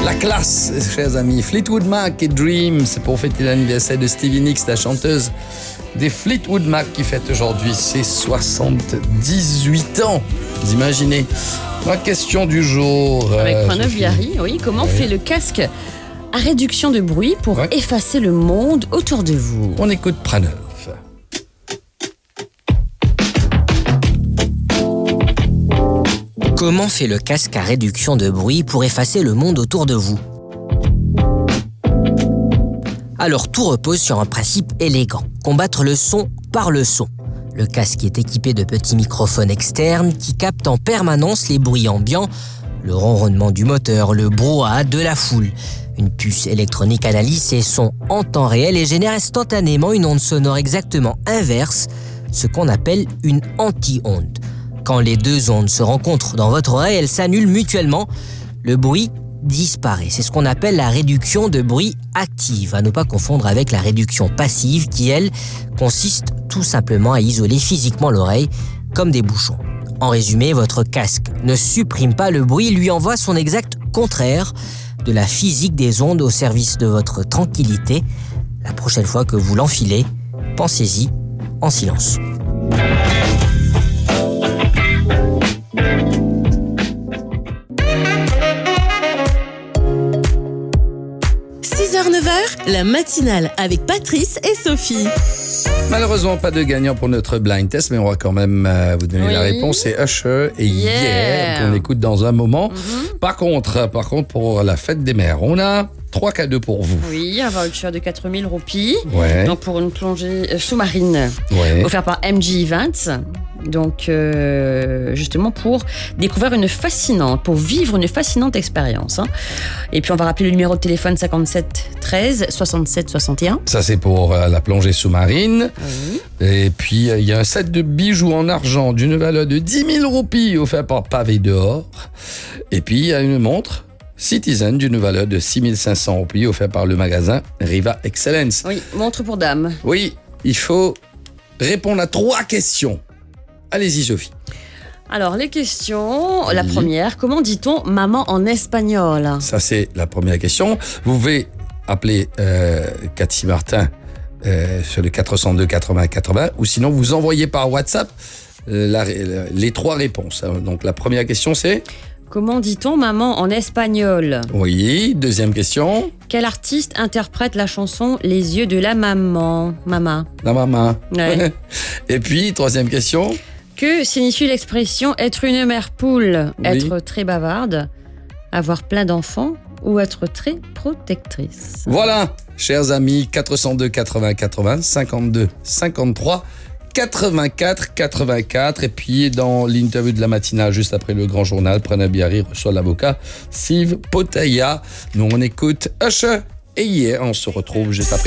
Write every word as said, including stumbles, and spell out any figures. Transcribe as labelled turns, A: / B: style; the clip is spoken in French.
A: La classe, chers amis. Fleetwood Mac et Dream, c'est pour fêter l'anniversaire de Stevie Nicks, la chanteuse des Fleetwood Mac qui fête aujourd'hui ses soixante-dix-huit ans. Vous imaginez? La question du jour.
B: Avec
A: euh,
B: Pranav
A: Sophie.
B: Viari, oui. Comment
A: Oui.
B: fait le casque à réduction de bruit pour
A: Ouais.
B: effacer le monde autour de vous?
A: On écoute Pranav.
C: Comment fait le casque à réduction de bruit pour effacer le monde autour de vous? Alors tout repose sur un principe élégant, combattre le son par le son. Le casque est équipé de petits microphones externes qui captent en permanence les bruits ambiants, le ronronnement du moteur, le brouhaha de la foule. Une puce électronique analyse ces sons en temps réel et génère instantanément une onde sonore exactement inverse, ce qu'on appelle une anti-onde. Quand les deux ondes se rencontrent dans votre oreille, elles s'annulent mutuellement. Le bruit disparaît. C'est ce qu'on appelle la réduction de bruit active, à ne pas confondre avec la réduction passive qui, elle, consiste tout simplement à isoler physiquement l'oreille comme des bouchons. En résumé, votre casque ne supprime pas le bruit, il lui envoie son exact contraire, de la physique des ondes au service de votre tranquillité. La prochaine fois que vous l'enfilez, pensez-y en silence.
D: six heures neuf heures, la matinale avec Patrice et Sophie.
A: Malheureusement, pas de gagnant pour notre blind test, mais on va quand même euh, vous donner
B: Oui.
A: la réponse. C'est Usher et
B: Yeah.
A: Hier qu'on écoute dans un moment.
B: Mhm.
A: Par contre, par contre, pour la fête des mères, on a trois cadeaux pour vous.
B: Oui, un voucher de quatre mille roupies.
A: Ouais.
B: Donc pour une plongée euh, sous-marine
A: Ouais.
B: offerte par M G Events. Donc euh, justement pour découvrir une fascinante, pour vivre une fascinante expérience. hein. Et puis on va rappeler le numéro de téléphone cinquante-sept treize soixante-sept soixante et un.
A: Ça, c'est pour euh, la plongée sous-marine.
B: Oui.
A: Et puis, il euh, y a un set de bijoux en argent d'une valeur de dix mille roupies offert par Pavé dehors. Et puis, il y a une montre Citizen d'une valeur de six mille cinq cents roupies offert par le magasin Riva Excellence.
B: Oui, montre pour dame.
A: Oui, il faut répondre à trois questions. Allez-y, Sophie.
B: Alors les questions, la
A: Oui.
B: première, comment dit-on maman en espagnol?
A: Ça, c'est la première question. Vous pouvez appeler euh, Cathy Martin euh, sur le quatre cent deux quatre-vingts quatre-vingts ou sinon vous envoyez par WhatsApp euh, la, la, les trois réponses. Donc la première question, c'est...
B: Comment dit-on maman en espagnol?
A: Oui. Deuxième question.
B: Quel artiste interprète la chanson Les yeux de la maman? Mama.
A: La maman.
B: Ouais.
A: Et puis, troisième question.
B: Que signifie l'expression être une mère poule?
A: Oui.
B: Être très bavarde, avoir plein d'enfants ou être très protectrice?
A: Voilà, chers amis, quatre cent deux quatre-vingts quatre-vingts, cinquante-deux cinquante-trois quatre-vingt-quatre quatre-vingt-quatre. Et puis, dans l'interview de la matinale, juste après le grand journal, Pranav Viari reçoit l'avocat Siv Potaya. Nous, on écoute Usher et Hier. On se retrouve juste après.